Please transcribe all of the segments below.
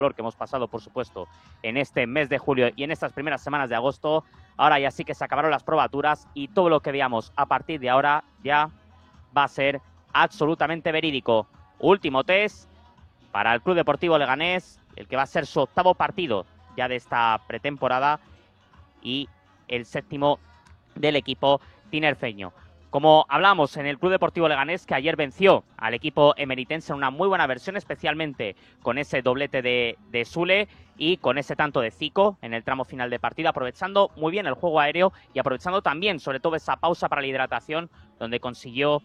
que hemos pasado, por supuesto, en este mes de julio y en estas primeras semanas de agosto. Ahora ya sí que se acabaron las probaturas y todo lo que veamos a partir de ahora ya va a ser absolutamente verídico. Último test para el Club Deportivo Leganés, el que va a ser su octavo partido ya de esta pretemporada y el séptimo del equipo tinerfeño. Como hablamos en el Club Deportivo Leganés, que ayer venció al equipo emeritense en una muy buena versión, especialmente con ese doblete de Sule y con ese tanto de Zico en el tramo final de partido, aprovechando muy bien el juego aéreo y aprovechando también, sobre todo, esa pausa para la hidratación, donde consiguió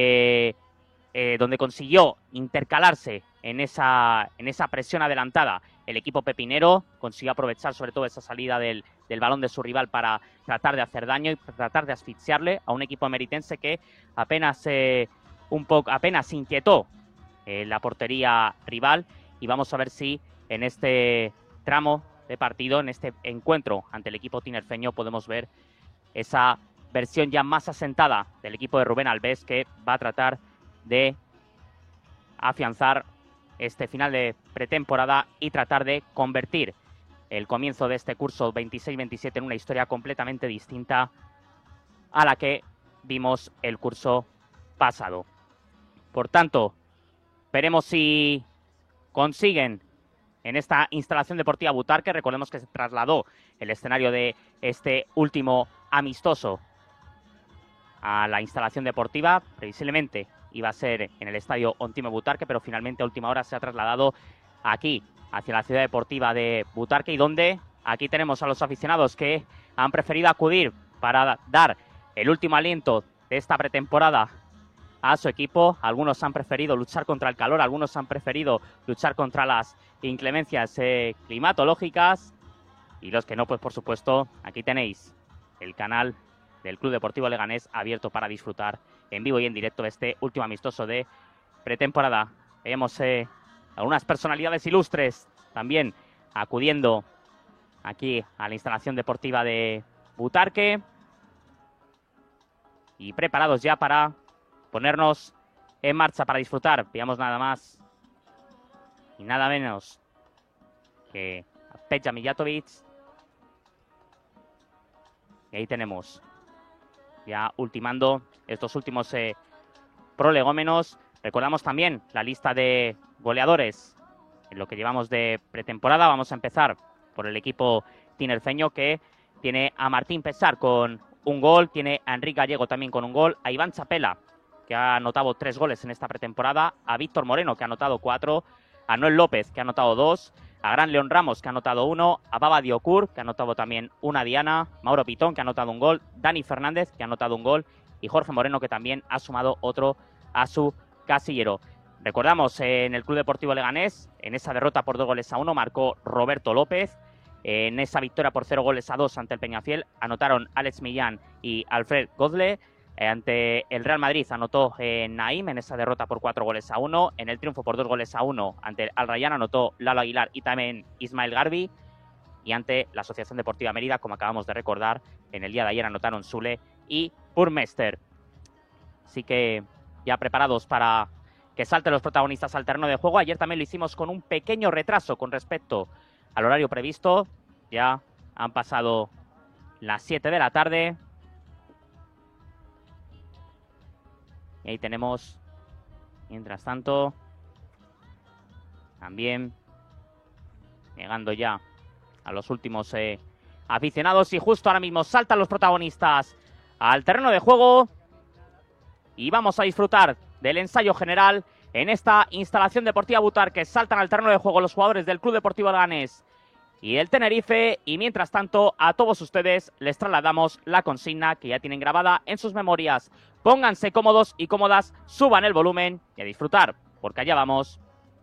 intercalarse en esa presión adelantada. El equipo pepinero consiguió aprovechar sobre todo esa salida del balón de su rival para tratar de hacer daño y tratar de asfixiarle a un equipo emeritense que apenas inquietó la portería rival. Y vamos a ver si en este tramo de partido, en este encuentro ante el equipo tinerfeño, podemos ver esa versión ya más asentada del equipo de Rubén Albés, que va a tratar de afianzar este final de pretemporada y tratar de convertir el comienzo de este curso 26-27 en una historia completamente distinta a la que vimos el curso pasado. Por tanto, veremos si consiguen en esta instalación deportiva Butarque. Recordemos que se trasladó el escenario de este último amistoso a la instalación deportiva. Previsiblemente iba a ser en el estadio Ontime Butarque, pero finalmente a última hora se ha trasladado aquí, hacia la ciudad deportiva de Butarque, y donde aquí tenemos a los aficionados que han preferido acudir para dar el último aliento de esta pretemporada a su equipo. Algunos han preferido luchar contra el calor, algunos han preferido luchar contra las inclemencias climatológicas, y los que no, pues por supuesto, aquí tenéis el canal del Club Deportivo Leganés abierto para disfrutar en vivo y en directo de este último amistoso de pretemporada. Vemos algunas personalidades ilustres también acudiendo aquí a la instalación deportiva de Butarque y preparados ya para ponernos en marcha para disfrutar. Veamos nada más y nada menos que a Peja Mijatovic. Y ahí tenemos ya ultimando estos últimos prolegómenos. Recordamos también la lista de goleadores en lo que llevamos de pretemporada. Vamos a empezar por el equipo tinerfeño, que tiene a Martín Pesar con un gol, tiene a Enrique Gallego también con un gol, a Iván Chapela, que ha anotado 3 goles en esta pretemporada, a Víctor Moreno, que ha anotado 4, a Noel López, que ha anotado 2, a Gran León Ramos, que ha anotado 1, a Baba Diocur, que ha anotado también una diana, Mauro Pitón, que ha anotado un gol, Dani Fernández, que ha anotado un gol, y Jorge Moreno, que también ha sumado otro a su casillero. Recordamos, en el Club Deportivo Leganés, en esa derrota por 2-1, marcó Roberto López. En esa victoria por 0-2 ante el Peñafiel anotaron Alex Millán y Alfred Godle. Ante el Real Madrid anotó Naim en esa derrota por 4-1. En el triunfo por 2-1 ante el Al Rayyan anotó Lalo Aguilar y también Ismael Garbi. Y ante la Asociación Deportiva Mérida, como acabamos de recordar, en el día de ayer anotaron Sule y Burmester. Así que ya preparados para que salten los protagonistas al terreno de juego. Ayer también lo hicimos con un pequeño retraso con respecto al horario previsto. Ya han pasado las 7 de la tarde. Y ahí tenemos, mientras tanto, también llegando ya a los últimos aficionados. Y justo ahora mismo saltan los protagonistas al terreno de juego. Y vamos a disfrutar del ensayo general en esta instalación deportiva Butarque. Saltan al terreno de juego los jugadores del Club Deportivo Leganés y el Tenerife. Y mientras tanto, a todos ustedes les trasladamos la consigna que ya tienen grabada en sus memorias. Pónganse cómodos y cómodas, suban el volumen y a disfrutar, porque allá vamos.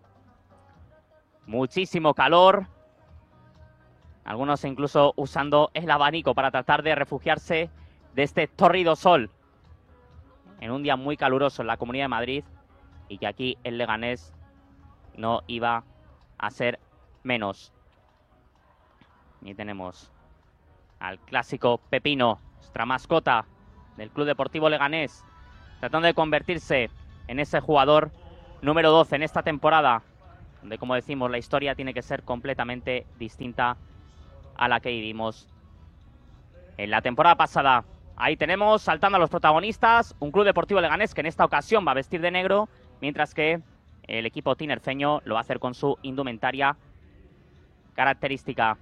Muchísimo calor. Algunos incluso usando el abanico para tratar de refugiarse de este tórrido sol en un día muy caluroso en la Comunidad de Madrid, y que aquí en Leganés no iba a ser menos. Y tenemos al clásico Pepino, nuestra mascota del Club Deportivo Leganés, tratando de convertirse en ese jugador número 12 en esta temporada. donde, como decimos, la historia tiene que ser completamente distinta a la que vivimos en la temporada pasada. Ahí tenemos, saltando a los protagonistas, un Club Deportivo Leganés que en esta ocasión va a vestir de negro, mientras que el equipo tinerfeño lo va a hacer con su indumentaria característica.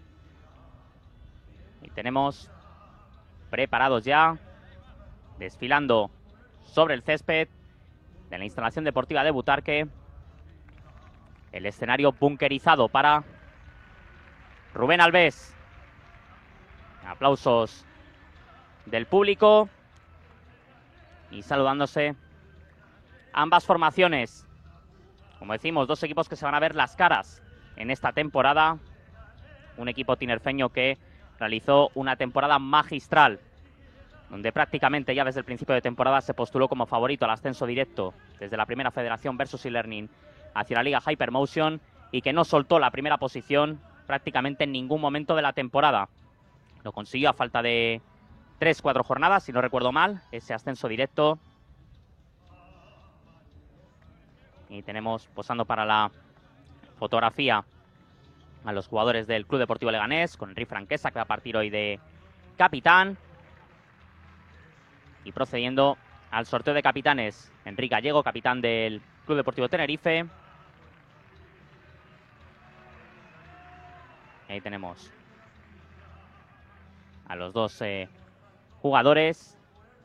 Y tenemos preparados ya, desfilando sobre el césped de la instalación deportiva de Butarque, el escenario bunkerizado para Rubén Albés. Aplausos del público y saludándose ambas formaciones. Como decimos, dos equipos que se van a ver las caras en esta temporada. Un equipo tinerfeño que realizó una temporada magistral, donde prácticamente ya desde el principio de temporada se postuló como favorito al ascenso directo desde la primera federación versus e-learning hacia la Liga Hypermotion, y que no soltó la primera posición prácticamente en ningún momento de la temporada. Lo consiguió a falta de 3-4 jornadas, si no recuerdo mal, ese ascenso directo. Y tenemos posando para la fotografía a los jugadores del Club Deportivo Leganés, con Enrique Franquesa, que va a partir hoy de capitán. Y procediendo al sorteo de capitanes, Enrique Gallego, capitán del Club Deportivo Tenerife. Y ahí tenemos a los dos jugadores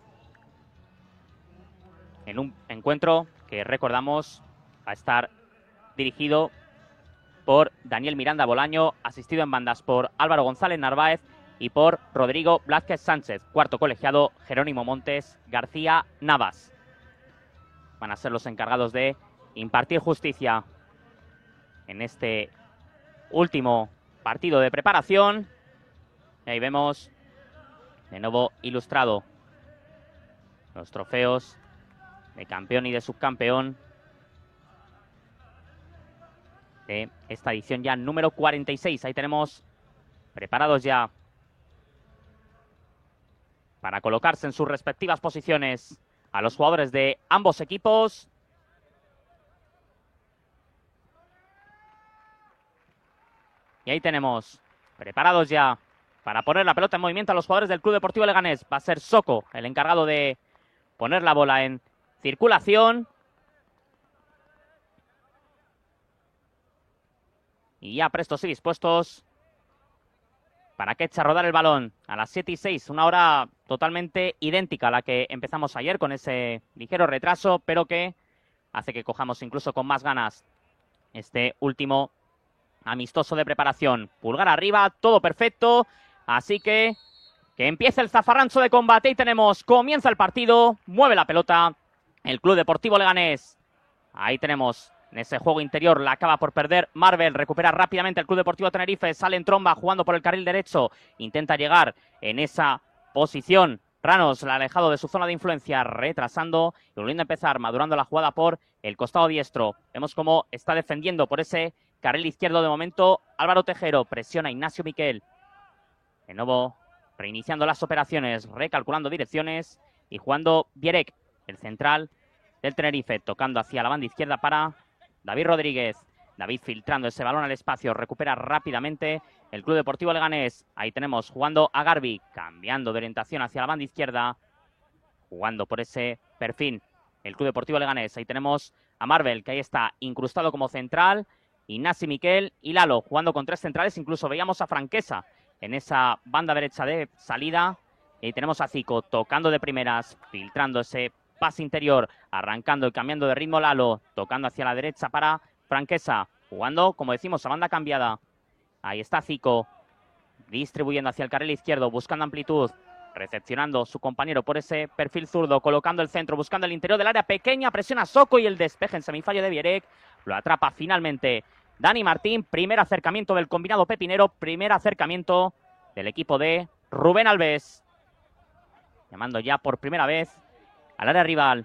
en un encuentro que, recordamos, va a estar dirigido por Daniel Miranda Bolaño, asistido en bandas por Álvaro González Narváez y por Rodrigo Blázquez Sánchez. Cuarto colegiado, Jerónimo Montes García Navas. Van a ser los encargados de impartir justicia en este último partido de preparación. Y ahí vemos de nuevo ilustrado los trofeos de campeón y de subcampeón de esta edición ya número 46. Ahí tenemos preparados ya para colocarse en sus respectivas posiciones a los jugadores de ambos equipos. Y ahí tenemos preparados ya para poner la pelota en movimiento a los jugadores del Club Deportivo Leganés. Va a ser Soco el encargado de poner la bola en circulación. Y ya prestos y dispuestos para que eche a rodar el balón a las 7:06. Una hora totalmente idéntica a la que empezamos ayer, con ese ligero retraso, pero que hace que cojamos incluso con más ganas este último amistoso de preparación. Pulgar arriba, todo perfecto. Así que empiece el zafarrancho de combate y tenemos, comienza el partido, mueve la pelota el Club Deportivo Leganés. Ahí tenemos en ese juego interior, la acaba por perder Marvel, recupera rápidamente el Club Deportivo Tenerife, sale en tromba jugando por el carril derecho, intenta llegar en esa posición. Ranos, la ha alejado de su zona de influencia, retrasando y volviendo a empezar, madurando la jugada por el costado diestro. Vemos cómo está defendiendo por ese carril izquierdo de momento Álvaro Tejero, presiona Ignacio Miquel. De nuevo, reiniciando las operaciones, recalculando direcciones y jugando Bierek, el central del Tenerife, tocando hacia la banda izquierda para David Rodríguez. David filtrando ese balón al espacio, recupera rápidamente el Club Deportivo Leganés. Ahí tenemos jugando a Garbi, cambiando de orientación hacia la banda izquierda, jugando por ese perfil el Club Deportivo Leganés. Ahí tenemos a Marvel, que ahí está incrustado como central, Ignasi Miquel y Lalo, jugando con tres centrales. Incluso veíamos a Franquesa en esa banda derecha de salida. Y tenemos a Zico tocando de primeras, filtrando ese pase interior, arrancando y cambiando de ritmo Lalo, tocando hacia la derecha para Franquesa, jugando, como decimos, a banda cambiada. Ahí está Zico, distribuyendo hacia el carril izquierdo, buscando amplitud, recepcionando su compañero por ese perfil zurdo, colocando el centro, buscando el interior del área pequeña, presiona Soco y el despeje en semifallo de Bierek. Lo atrapa finalmente Dani Martín. Primer acercamiento del combinado pepinero, primer acercamiento del equipo de Rubén Albés, llamando ya por primera vez al área rival.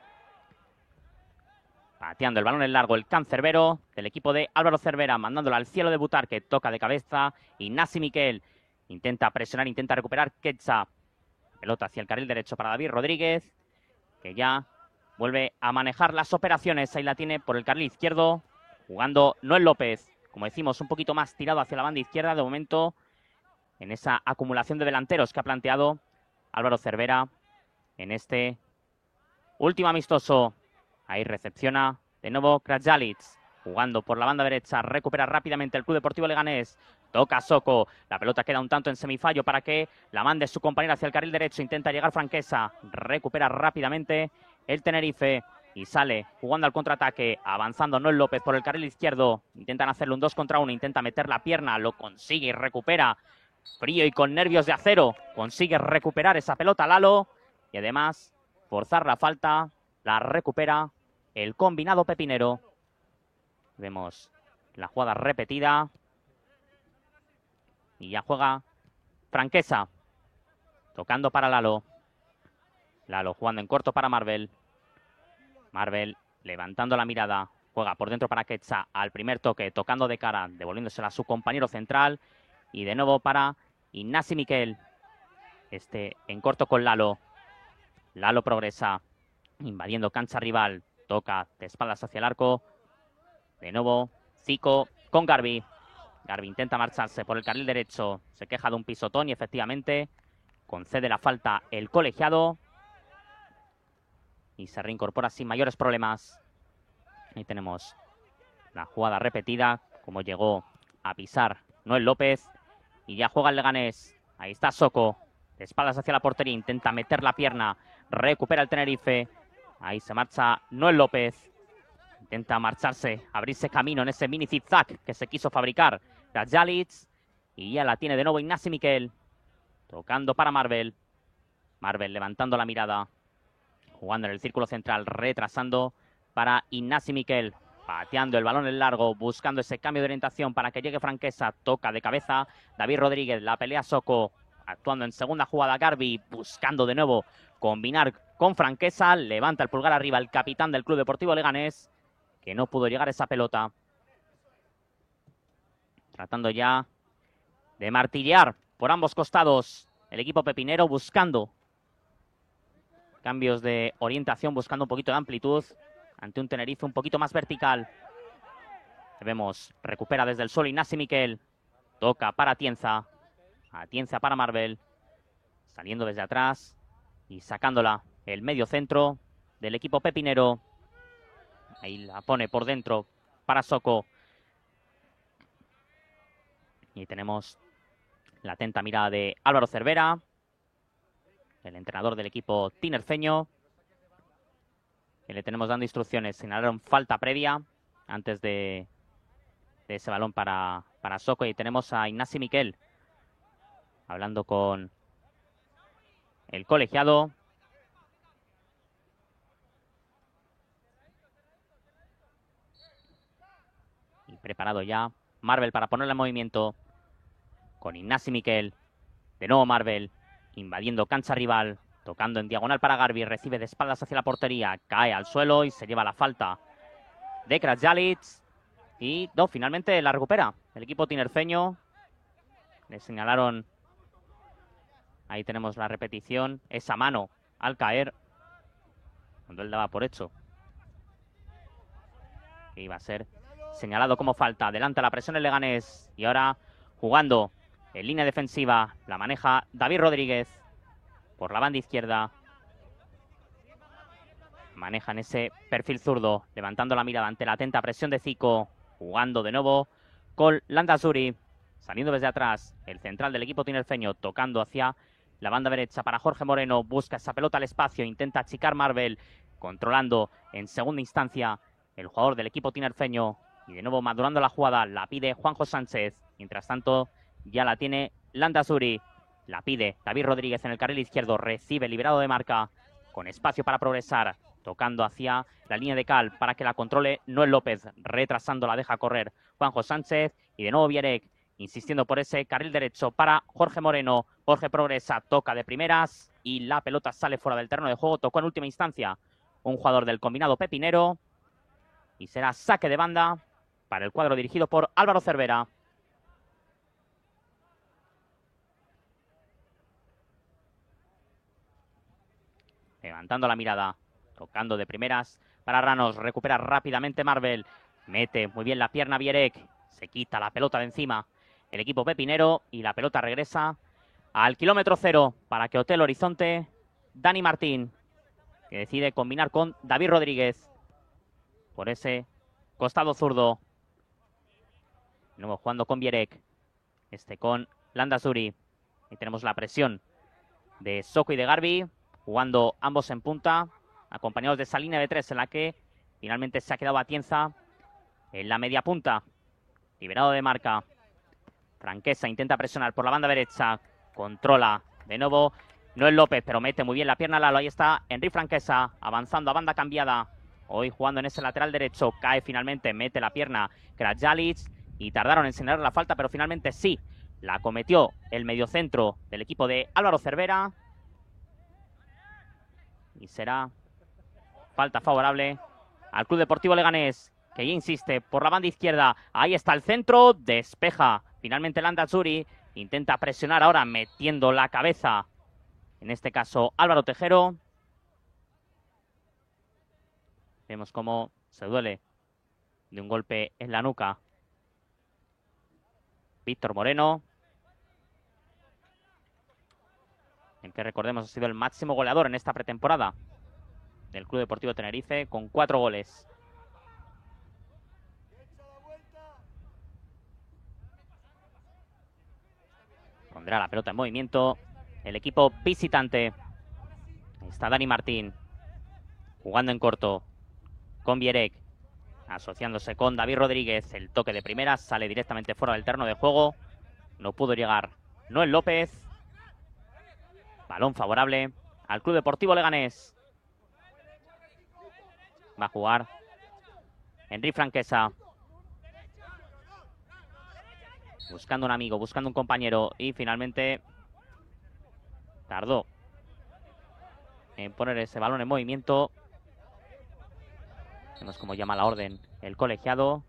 Pateando el balón en largo el cancerbero del equipo de Álvaro Cervera, mandándola al cielo de Butarque, toca de cabeza Ignasi Miquel, intenta presionar, intenta recuperar Quetza, pelota hacia el carril derecho para David Rodríguez, que ya vuelve a manejar las operaciones. Ahí la tiene por el carril izquierdo, jugando Noel López, como decimos, un poquito más tirado hacia la banda izquierda de momento en esa acumulación de delanteros que ha planteado Álvaro Cervera en este último amistoso. Ahí recepciona de nuevo Krajalic, jugando por la banda derecha, recupera rápidamente el Club Deportivo Leganés. Toca Soko, la pelota queda un tanto en semifallo para que la mande su compañero hacia el carril derecho, intenta llegar Franquesa, recupera rápidamente el Tenerife y sale jugando al contraataque, avanzando Noel López por el carril izquierdo, intentan hacerle un 2 contra 1, intenta meter la pierna, lo consigue y recupera, frío y con nervios de acero, consigue recuperar esa pelota Lalo y además forzar la falta, la recupera el combinado pepinero. Vemos la jugada repetida. Y ya juega Franquesa. Tocando para Lalo. Lalo jugando en corto para Marvel. Marvel levantando la mirada. Juega por dentro para Quetza. Al primer toque, tocando de cara, devolviéndosela a su compañero central. Y de nuevo para Ignasi Miquel. En corto con Lalo. Lalo progresa. Invadiendo cancha rival. Toca de espaldas hacia el arco. De nuevo, Zico con Garbi. Garbi intenta marcharse por el carril derecho. Se queja de un pisotón y efectivamente concede la falta el colegiado. Y se reincorpora sin mayores problemas. Ahí tenemos la jugada repetida. Como llegó a pisar Noel López. Y ya juega el Leganés. Ahí está Soko. De espaldas hacia la portería. Intenta meter la pierna. Recupera el Tenerife. Ahí se marcha Noel López. Intenta marcharse, abrirse camino en ese mini zigzag que se quiso fabricar Krajalic. Y ya la tiene de nuevo Ignasi Miquel. Tocando para Marvel. Marvel levantando la mirada. Jugando en el círculo central, retrasando para Ignasi Miquel. Pateando el balón en largo, buscando ese cambio de orientación para que llegue Franquesa. Toca de cabeza David Rodríguez, la pelea Soko. Actuando en segunda jugada Garbi, buscando de nuevo combinar con Franquesa. Levanta el pulgar arriba el capitán del Club Deportivo Leganés, que no pudo llegar a esa pelota. Tratando ya de martillear por ambos costados el equipo pepinero, buscando cambios de orientación, buscando un poquito de amplitud ante un Tenerife un poquito más vertical. Vemos, recupera desde el suelo Ignasi Miquel. Toca para Atienza. Atienza para Marvel. Saliendo desde atrás y sacándola el medio centro del equipo pepinero. Ahí la pone por dentro para Soko. Y tenemos la atenta mirada de Álvaro Cervera, el entrenador del equipo tinerfeño, que le tenemos dando instrucciones. Señalaron falta previa antes de ese balón para Soko. Y tenemos a Ignasi Miquel hablando con el colegiado. Y preparado ya Marvel para ponerle en movimiento con Ignasi Miquel. De nuevo Marvel invadiendo cancha rival, tocando en diagonal para Garbi, recibe de espaldas hacia la portería, cae al suelo y se lleva la falta de Krajalic. Y no, finalmente la recupera el equipo tinerfeño. Le señalaron, ahí tenemos la repetición, esa mano al caer, cuando él daba por hecho que iba a ser señalado como falta. Adelanta la presión el Leganés y ahora jugando en línea defensiva, la maneja David Rodríguez por la banda izquierda. Manejan ese perfil zurdo, levantando la mirada ante la atenta presión de Zico. Jugando de nuevo con Landazuri, saliendo desde atrás el central del equipo tinerfeño, tocando hacia la banda derecha para Jorge Moreno. Busca esa pelota al espacio, intenta achicar Marvel, controlando en segunda instancia el jugador del equipo tinerfeño. Y de nuevo madurando la jugada, la pide Juanjo Sánchez. Mientras tanto, ya la tiene Landazuri. La pide David Rodríguez en el carril izquierdo. Recibe liberado de marca, con espacio para progresar. Tocando hacia la línea de cal para que la controle Noel López. Retrasando, la deja correr Juanjo Sánchez. Y de nuevo Vierek insistiendo por ese carril derecho para Jorge Moreno. Jorge progresa, toca de primeras y la pelota sale fuera del terreno de juego. Tocó en última instancia un jugador del combinado pepinero. Y será saque de banda para el cuadro dirigido por Álvaro Cervera. Levantando la mirada, tocando de primeras para Ranos. Recupera rápidamente Marvel. Mete muy bien la pierna Bierek. Se quita la pelota de encima el equipo pepinero y la pelota regresa al kilómetro 0 para que Hotel Horizonte. Dani Martín, que decide combinar con David Rodríguez por ese costado zurdo. De nuevo jugando con Bierek. Con Landazuri. Y tenemos la presión de Soko y de Garbi, jugando ambos en punta, acompañados de esa línea de 3 en la que finalmente se ha quedado Atienza en la media punta. Liberado de marca. Franquesa intenta presionar por la banda derecha. Controla de nuevo Noel López, pero mete muy bien la pierna Lalo. Ahí está Henry Franquesa, avanzando a banda cambiada. Hoy jugando en ese lateral derecho. Cae finalmente, mete la pierna Krajalic. Y tardaron en señalar la falta, pero finalmente sí. La cometió el mediocentro del equipo de Álvaro Cervera. Y será falta favorable al Club Deportivo Leganés, que ya insiste por la banda izquierda. Ahí está el centro, despeja finalmente Landazuri. Intenta presionar ahora metiendo la cabeza, en este caso Álvaro Tejero. Vemos cómo se duele de un golpe en la nuca Víctor Moreno, el que recordemos ha sido el máximo goleador en esta pretemporada del Club Deportivo Tenerife, con 4 goles. Pondrá la pelota en movimiento el equipo visitante. Ahí está Dani Martín, jugando en corto con Bierek, asociándose con David Rodríguez. El toque de primera sale directamente fuera del terreno de juego. No pudo llegar Noel López. Balón favorable al Club Deportivo Leganés. Va a jugar Henry Franquesa. Buscando un amigo, buscando un compañero. Y finalmente tardó en poner ese balón en movimiento. Vemos cómo llama la orden el colegiado.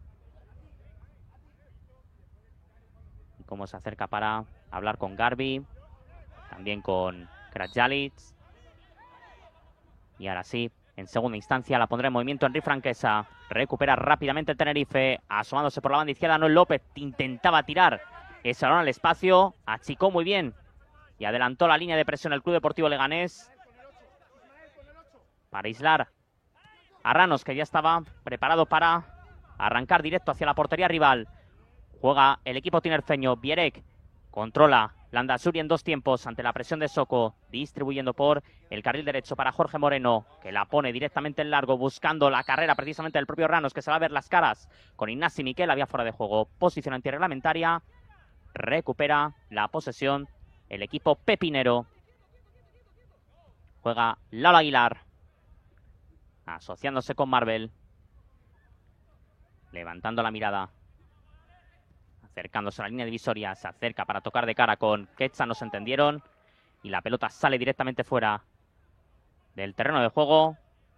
Y cómo se acerca para hablar con Garbi. También con Krajalic. Y ahora sí, en segunda instancia la pondrá en movimiento Henry Franquesa. Recupera rápidamente el Tenerife. Asomándose por la banda izquierda Noel López. Intentaba tirar ese balón al espacio. Achicó muy bien. Y adelantó la línea de presión el Club Deportivo Leganés. Para aislar a Ranos, que ya estaba preparado para arrancar directo hacia la portería rival. Juega el equipo tinerfeño. Bierek controla Landazuri en 2 tiempos ante la presión de Soko, distribuyendo por el carril derecho para Jorge Moreno, que la pone directamente en largo, buscando la carrera precisamente del propio Ranos, que se va a ver las caras con Ignasi Miquel. Había fuera de juego, posición antirreglamentaria. Recupera la posesión el equipo pepinero. Juega Lalo Aguilar, asociándose con Marvel, levantando la mirada, acercándose a la línea divisoria. Se acerca para tocar de cara con Quetzal, no se entendieron. Y la pelota sale directamente fuera del terreno de juego.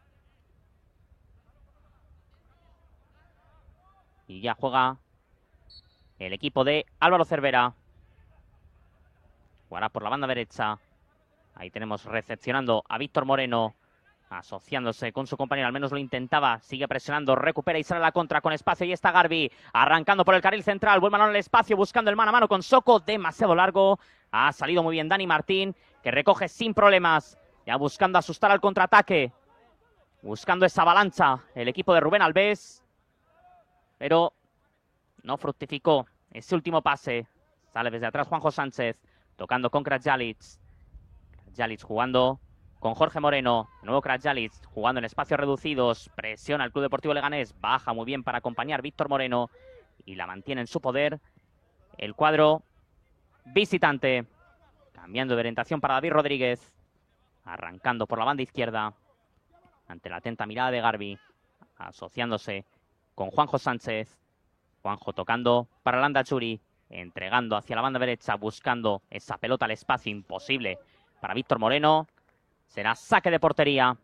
Y ya juega el equipo de Álvaro Cervera. Jugará por la banda derecha. Ahí tenemos recepcionando a Víctor Moreno, asociándose con su compañero, al menos lo intentaba. Sigue presionando, recupera y sale a la contra con espacio. Y está Garbi arrancando por el carril central. Buen balón al espacio, buscando el mano a mano con Soko. Demasiado largo. Ha salido muy bien Dani Martín, que recoge sin problemas. Ya buscando asustar al contraataque. Buscando esa avalancha el equipo de Rubén Alves. Pero no fructificó ese último pase. Sale desde atrás Juanjo Sánchez, tocando con Krajalic. Krajalic jugando con Jorge Moreno. De nuevo Krajalic jugando en espacios reducidos. Presiona al Club Deportivo Leganés. Baja muy bien para acompañar Víctor Moreno. Y la mantiene en su poder el cuadro visitante. Cambiando de orientación para David Rodríguez. Arrancando por la banda izquierda. Ante la atenta mirada de Garbi. Asociándose con Juanjo Sánchez. Juanjo tocando para Landazuri. Entregando hacia la banda derecha. Buscando esa pelota al espacio. Imposible para Víctor Moreno. Será saque de portería.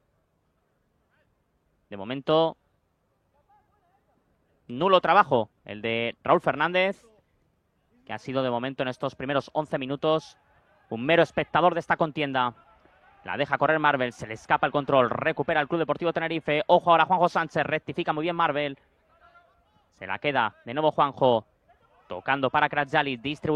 De momento, nulo trabajo el de Raúl Fernández, que ha sido de momento en estos primeros 11 minutos un mero espectador de esta contienda. La deja correr Marvel, se le escapa el control, recupera el Club Deportivo Tenerife. Ojo ahora Juanjo Sánchez, rectifica muy bien Marvel. Se la queda de nuevo Juanjo. Tocando para Kratjali, distribuye.